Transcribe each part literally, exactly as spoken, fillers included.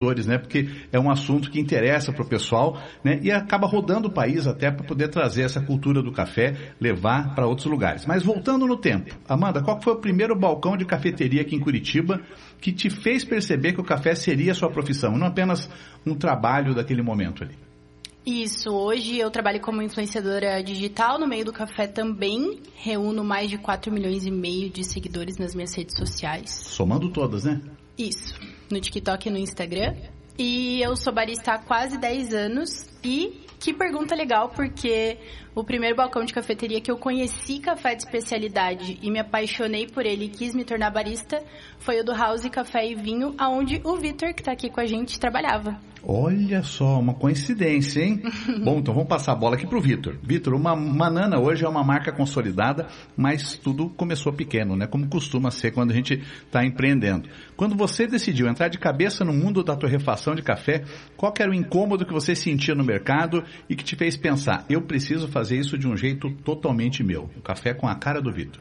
né? Porque é um assunto que interessa para o pessoal, né? E acaba rodando o país até para poder trazer essa cultura do café, levar para outros lugares. Mas voltando no tempo, Amanda, qual foi o primeiro balcão de cafeteria aqui em Curitiba que te fez perceber que o café seria a sua profissão, não apenas um trabalho daquele momento ali? Isso, hoje eu trabalho como influenciadora digital no meio do café também, reúno mais de quatro milhões e meio de seguidores nas minhas redes sociais. Somando todas, né? Isso, no TikTok e no Instagram. E eu sou barista há quase dez anos e que pergunta legal, porque o primeiro balcão de cafeteria que eu conheci café de especialidade e me apaixonei por ele e quis me tornar barista foi o do House Café e Vinho, onde o Vitor, que está aqui com a gente, trabalhava. Olha só, uma coincidência, hein? Bom, então vamos passar a bola aqui pro Vitor. Vitor, uma Manana hoje é uma marca consolidada, mas tudo começou pequeno, né? Como costuma ser quando a gente está empreendendo. Quando você decidiu entrar de cabeça no mundo da torrefação de café, qual que era o incômodo que você sentia no mercado e que te fez pensar, eu preciso fazer isso de um jeito totalmente meu? O café com a cara do Vitor.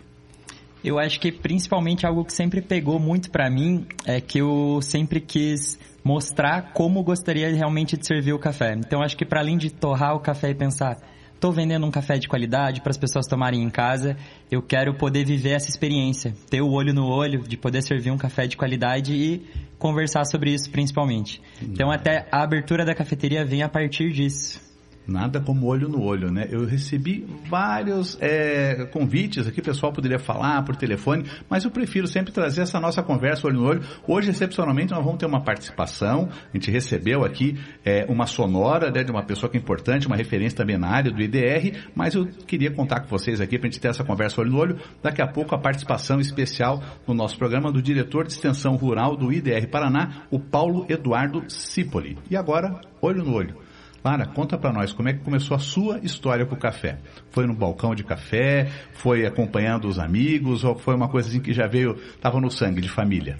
Eu acho que principalmente algo que sempre pegou muito para mim é que eu sempre quis mostrar como gostaria realmente de servir o café. Então, acho que para além de torrar o café e pensar, estou vendendo um café de qualidade para as pessoas tomarem em casa, eu quero poder viver essa experiência, ter o olho no olho, de poder servir um café de qualidade e conversar sobre isso principalmente. Então, até a abertura da cafeteria vem a partir disso. Nada como olho no olho, né? Eu recebi vários é, convites aqui, o pessoal poderia falar por telefone, mas eu prefiro sempre trazer essa nossa conversa olho no olho. Hoje, excepcionalmente, nós vamos ter uma participação. A gente recebeu aqui é, uma sonora, né, de uma pessoa que é importante, uma referência também na área do I D R, mas eu queria contar com vocês aqui para a gente ter essa conversa olho no olho. Daqui a pouco, a participação especial no nosso programa do diretor de extensão rural do I D R Paraná, o Paulo Eduardo Cipoli. E agora, olho no olho. Lara, conta para nós como é que começou a sua história com o café. Foi no balcão de café, foi acompanhando os amigos ou foi uma coisa assim que já veio, estava no sangue de família?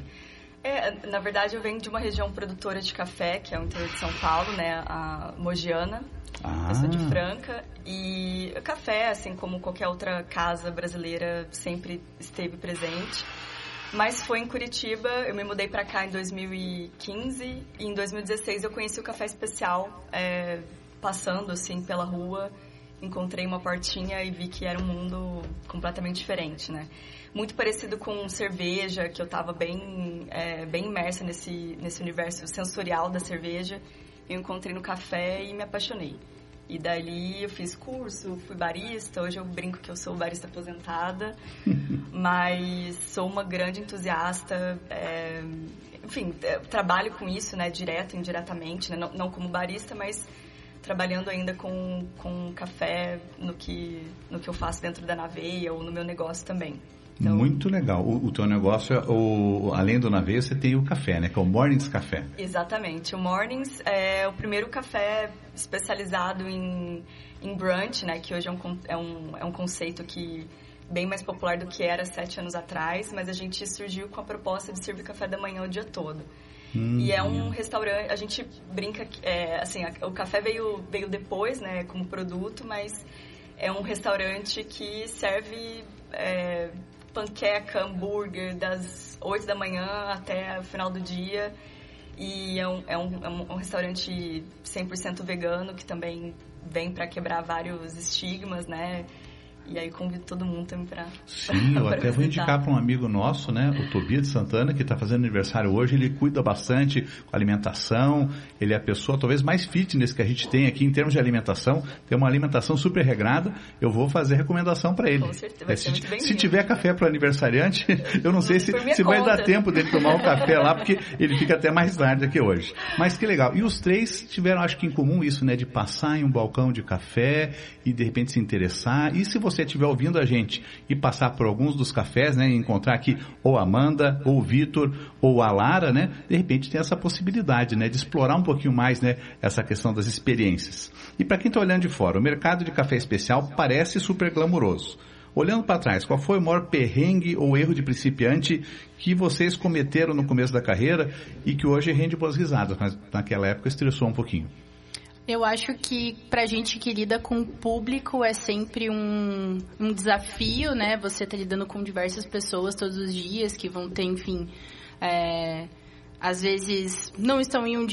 É, na verdade eu venho de uma região produtora de café, que é o interior de São Paulo, né, a Mogiana. Ah. Eu sou de Franca e o café, assim como qualquer outra casa brasileira, sempre esteve presente. Mas foi em Curitiba, eu me mudei para cá em dois mil e quinze e em dois mil e dezesseis eu conheci o Café Especial, é, passando assim pela rua, encontrei uma portinha e vi que era um mundo completamente diferente, né? Muito parecido com cerveja, que eu estava bem, é, bem imersa nesse, nesse universo sensorial da cerveja. Eu encontrei no café e me apaixonei. E dali eu fiz curso, fui barista, hoje eu brinco que eu sou barista aposentada, mas sou uma grande entusiasta, é, enfim, trabalho com isso, né, direto e indiretamente, né, não, não como barista, mas trabalhando ainda com, com café no que, no que eu faço dentro da Naveia ou no meu negócio também. Então, muito legal. O, o teu negócio, o, além do Naveia, você tem o café, né? Que é o Mornings Café. Exatamente. O Mornings é o primeiro café especializado em, em brunch, né? Que hoje é um, é, um, é um conceito que bem mais popular do que era sete anos atrás, mas a gente surgiu com a proposta de servir café da manhã o dia todo. Hum, e é um restaurante, a gente brinca, é, assim, a, o café veio, veio depois, né? Como produto, mas é um restaurante que serve... É, panqueca, hambúrguer, das oito da manhã até o final do dia. E é um, é um, é um restaurante cem por cento vegano, que também vem para quebrar vários estigmas, né? E aí convido todo mundo também para... Sim, eu até vou indicar para um amigo nosso, né? O Tobias de Santana, que está fazendo aniversário hoje. Ele cuida bastante com alimentação. Ele é a pessoa talvez mais fitness que a gente tem aqui em termos de alimentação. Tem uma alimentação super regrada. Eu vou fazer recomendação para ele. Com certeza, vai é, ser se, muito se tiver café para o aniversariante, eu não sei se, se vai dar tempo dele tomar um café lá, porque ele fica até mais tarde aqui hoje. Mas que legal. E os três tiveram, acho que em comum isso, né? De passar em um balcão de café e de repente se interessar. E se você você estiver ouvindo a gente e passar por alguns dos cafés, né, e encontrar aqui ou a Amanda, ou o Vitor, ou a Lara, né, de repente tem essa possibilidade, né, de explorar um pouquinho mais, né, essa questão das experiências. E para quem está olhando de fora, o mercado de café especial parece super glamuroso. Olhando para trás, qual foi o maior perrengue ou erro de principiante que vocês cometeram no começo da carreira e que hoje rende boas risadas, mas naquela época estressou um pouquinho? Eu acho que pra gente que lida com o público é sempre um, um desafio, né? Você tá lidando com diversas pessoas todos os dias que vão ter, enfim, é, às vezes não estão em um